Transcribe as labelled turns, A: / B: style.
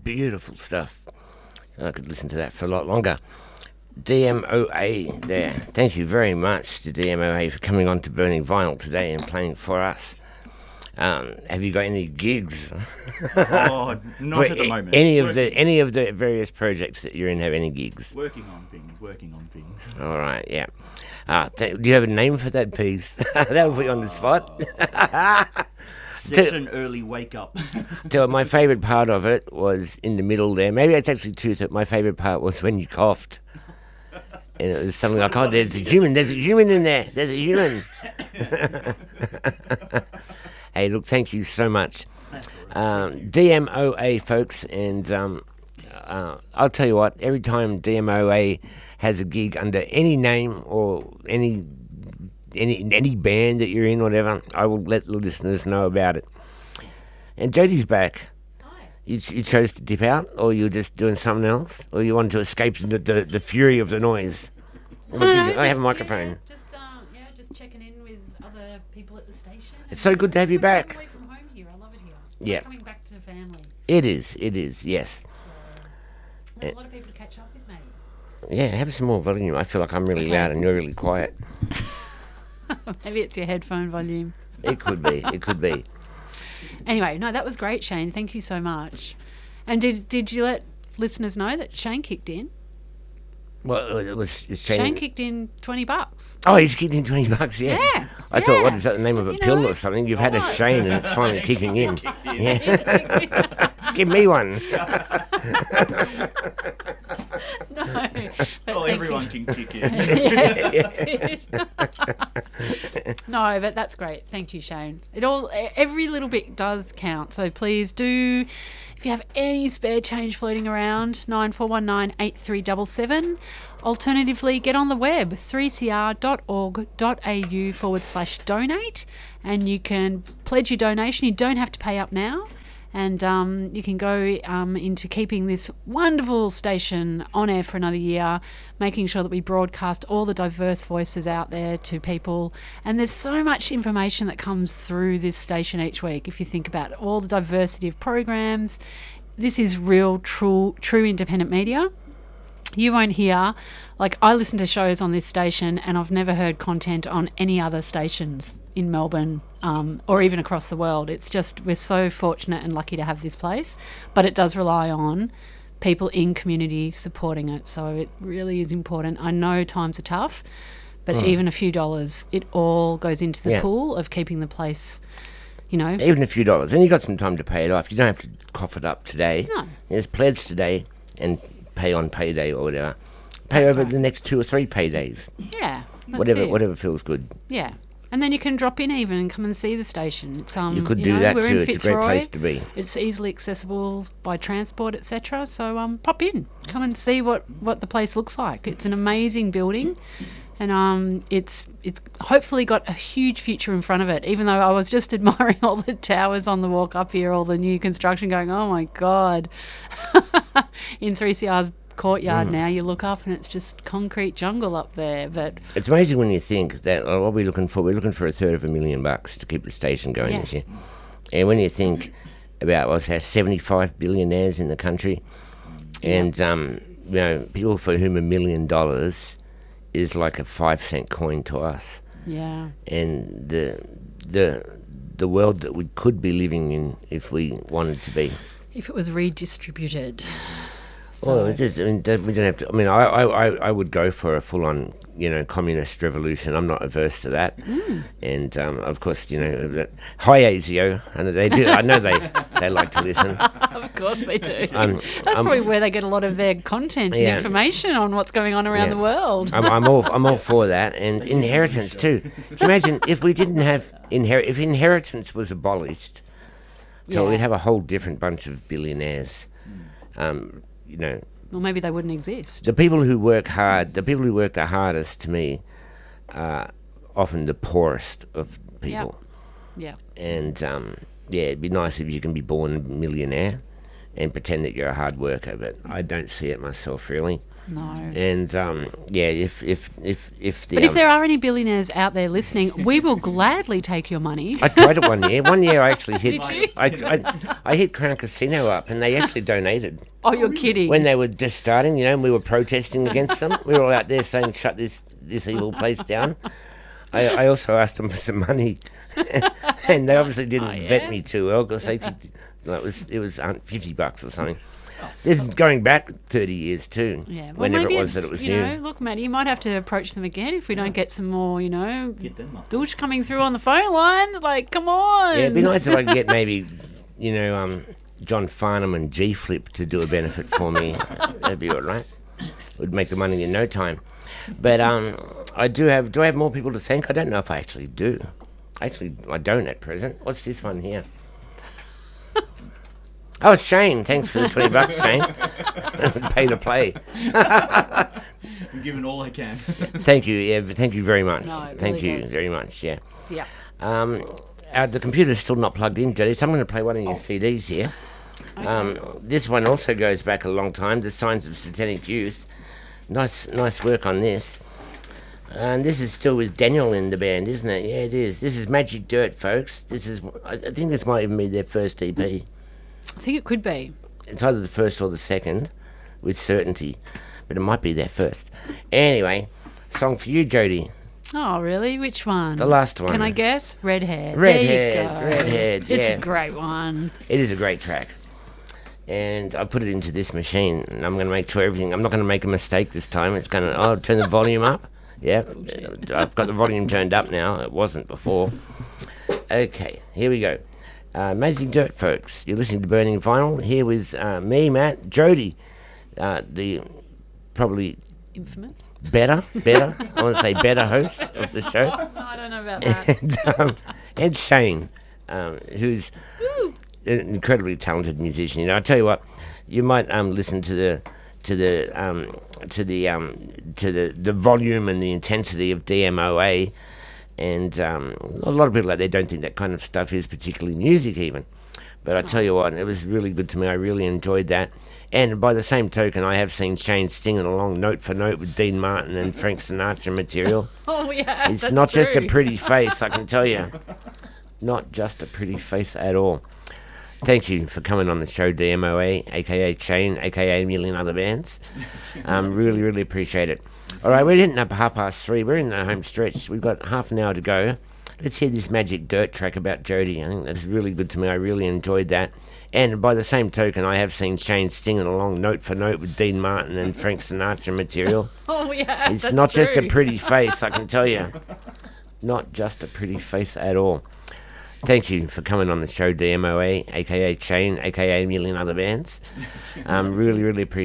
A: beautiful stuff. I could listen to that for a lot longer. DMOA there. Thank you very much to DMOA for coming on to Burning Vinyl today and playing for us. Have you got any gigs?
B: Oh, not at the moment.
A: Any of the various projects that you're in have any gigs?
B: Working on things.
A: All right, yeah. Do you have a name for that piece? That'll put you on the spot.
B: Such an early wake up.
A: So my favourite part of it was in the middle there. Maybe it's actually true that my favourite part was when you coughed. And it was something like, oh, there's a human in there. There's a human. Hey, look, thank you so much. DMOA, folks, and I'll tell you what, every time DMOA has a gig under any name or any band that you're in, whatever, I will let the listeners know about it. And Jodie's back.
C: Hi.
A: You chose to dip out, or you're just doing something else, or you wanted to escape the fury of the noise? I have a microphone.
C: Just checking in with other people at the station.
A: It's so good to have you back.
C: Away from home here. I love it here. It's
A: Yeah.
C: like coming back to family.
A: It is, yes.
C: So, there's a lot of people to catch up with, mate.
A: Yeah, have some more volume. I feel like I'm really loud and you're really quiet.
C: Maybe it's your headphone volume.
A: It could be.
C: Anyway, no, that was great, Shane. Thank you so much. And did you let listeners know that Shane kicked in?
A: Well, it's
C: Shane kicked in $20.
A: Oh, he's kicked in $20, yeah.
C: Yeah.
A: I thought, what is that, the name of a pill or something? You've had a
C: Oh.
A: Shane and it's finally kicking in. Yeah. Give me one.
C: No. But
B: Oh,
C: thank
B: everyone
C: you.
B: can kick in.
C: Yeah, that's it. No, but that's great. Thank you, Shane. Every little bit does count. So please do, if you have any spare change floating around, 94198377. Alternatively, get on the web, 3cr.org.au/donate, and you can pledge your donation. You don't have to pay up now. And you can go into keeping this wonderful station on air for another year, making sure that we broadcast all the diverse voices out there to people. And there's so much information that comes through this station each week. If you think about all the diversity of programs, this is real, true independent media. You won't hear, like, I listen to shows on this station and I've never heard content on any other stations in Melbourne or even across the world. It's just, we're so fortunate and lucky to have this place, but it does rely on people in community supporting it. So it really is important. I know times are tough, but even a few dollars, it all goes into the pool of keeping the place, you know.
A: Even a few dollars. And you've got some time to pay it off. You don't have to cough it up today.
C: No.
A: Just pledge today and pay on payday or whatever. Pay
C: That's
A: over
C: right.
A: the next 2 or 3 paydays.
C: Yeah. That's it.
A: Whatever feels good.
C: Yeah. And then you can drop in even and come and see the station. It's,
A: You could do that
C: we're
A: too.
C: in
A: It's a great
C: Fitzroy.
A: place to be.
C: It's easily accessible by transport, etc. So pop in, come and see what the place looks like. It's an amazing building, and it's hopefully got a huge future in front of it. Even though I was just admiring all the towers on the walk up here, all the new construction, going, oh my god! In 3CR's courtyard now, you look up and it's just concrete jungle up there. But
A: It's amazing when you think that what are we looking for? We're looking for $250,000 to keep the station going
C: Yeah.
A: this year. And when you think about what's there, 75 billionaires in the country, and people for whom $1 million is like a 5-cent coin to us,
C: yeah,
A: and the world that we could be living in if we wanted to be.
C: if it was redistributed. So,
A: Well, it is. I mean, we don't have to. I mean, I would go for a full-on, communist revolution. I'm not averse to that. And of course, hi ASIO, and they do. I know they like to listen.
C: of course they do. That's
A: I'm-
C: probably where they get a lot of their content and
A: Yeah.
C: information on what's going on around
A: Yeah.
C: the world.
A: I'm all for that, and inheritance too. Can you imagine if we didn't have if inheritance was abolished, so
C: Yeah.
A: we'd have a whole different bunch of billionaires.
C: Well, maybe they wouldn't exist.
A: The people who work hard, the people who work the hardest, to me, are often the poorest of people.
C: Yeah.
A: And it'd be nice if you can be born a millionaire and pretend that you're a hard worker. But I don't see it myself, really.
C: No.
A: And yeah, if the
C: But if there are any billionaires out there listening, we will gladly take your money.
A: I tried it one year. One year I actually hit.
C: Did you?
A: I hit Crown Casino up, and they actually donated
C: Oh, you're kidding.
A: when they were just starting. You know, and we were protesting against them. We were all out there saying, "Shut this evil place down." I also asked them for some money, and they obviously didn't vet me too well because they could. Like, it was $50 or something. This is going back 30 years too.
C: Yeah, well,
A: whenever
C: maybe
A: it was that it was
C: you
A: new.
C: know, look, Maddie, you might have to approach them again if we don't get some more, you know,
B: Get them up.
C: douche coming through on the phone lines. Like, come on.
A: Yeah, it'd be nice if I could get maybe, you know, John Farnham and G Flip to do a benefit for me. That'd be all right. Would make the money in no time. But do I have more people to thank? I don't know if I actually do. Actually, I don't at present. What's this one here? Oh, it's Shane. Thanks for the $20, Shane. Pay to play.
B: I'm giving all I can.
A: Thank you. Yeah, thank you very much.
C: No, it
A: Thank
C: really
A: you
C: does.
A: very much. Yeah.
C: Yeah.
A: The computer's still not plugged in, Jodie, so I'm going to play one of your CDs here. This one also goes back a long time. The Signs of Satanic Youth. Nice work on this. And this is still with Daniel in the band, isn't it? Yeah, it is. This is Magic Dirt, folks. I think this might even be their first EP.
C: I think it could be.
A: It's either the first or the second, with certainty, but it might be their first. Anyway, song for you, Jodie.
C: Oh, really? Which one?
A: The last one.
C: Can I guess? Redhead.
A: Redhead,
C: There you go.
A: Redhead,
C: It's
A: yeah.
C: a great one.
A: It is a great track. And I put it into this machine, and I'm going to make sure everything... I'm not going to make a mistake this time. It's going to... I'll turn the volume up. Yeah, I've got the volume turned up now. It wasn't before. Okay, here we go. Amazing Dirt, folks. You're listening to Burning Vinyl here with me, Matt, Jodie, the probably
C: Infamous.
A: better, I want to say better host of the show,
C: I don't know about that.
A: and Shane, who's an incredibly talented musician. You know, I tell you what, you might listen to the volume and the intensity of DMOA. And a lot of people out there don't think that kind of stuff is particularly music even. But I tell you what, it was really good to me. I really enjoyed that. And by the same token, I have seen Shane singing along note for note with Dean Martin and Frank Sinatra material.
C: Oh, yeah.
A: It's
C: that's
A: not just a
C: true.
A: pretty face, I can tell you. Not just a pretty face at all. Thank you for coming on the show, DMOA, a.k.a. Shane, a.k.a. a million other bands. Really, really appreciate it. All right, we're hitting up 3:30. We're in the home stretch. We've got half an hour to go. Let's hear this Magic Dirt track about Jodie. I think that's really good to me. I really enjoyed that. And by the same token, I have seen Shane singing along note for note with Dean Martin and Frank Sinatra material.
C: Oh, yeah.
A: It's
C: that's
A: not just a
C: true.
A: pretty face, I can tell you. Not just a pretty face at all. Thank you for coming on the show, DMOA, a.k.a. Shane, a.k.a. a million other bands. Really, really appreciate it.